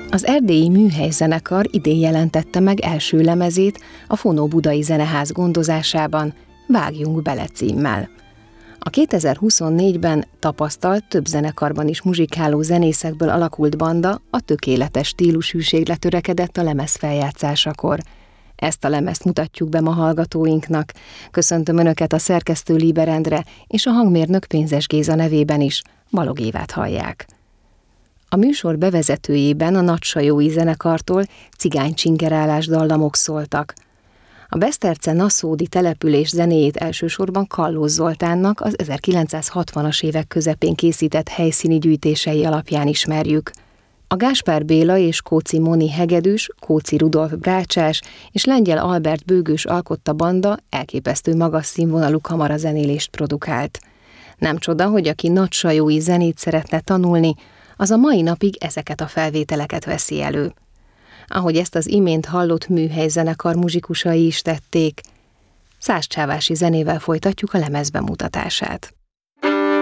Az erdélyi műhelyzenekar idén jelentette meg első lemezét a Fonó Budai Zeneház gondozásában, Vágjunk bele címmel. A 2024-ben tapasztalt, több zenekarban is muzsikáló zenészekből alakult banda a tökéletes stílushűségre törekedett a lemez feljátszásakor. Ezt a lemezt mutatjuk be ma hallgatóinknak. Köszöntöm Önöket a szerkesztő Líber Endre és a hangmérnök Pénzes Géza nevében is. Balog Évát hallják. A műsor bevezetőjében a Nagysajói zenekartól cigánycsinkerálás dallamok szóltak. A beszterce-naszódi település zenéjét elsősorban Kallós Zoltánnak az 1960-as évek közepén készített helyszíni gyűjtései alapján ismerjük. A Gáspár Béla és Kóczi Moni hegedűs, Kóczi Rudolf brácsás és Lengyel Albert bőgős alkotta banda elképesztő magas színvonalú kamarazenélést produkált. Nem csoda, hogy aki nagysajói zenét szeretne tanulni, az a mai napig ezeket a felvételeket veszi elő. Ahogy ezt az imént hallott műhelyzenekar muzsikusai is tették, Szász Csávási zenével folytatjuk a lemez bemutatását.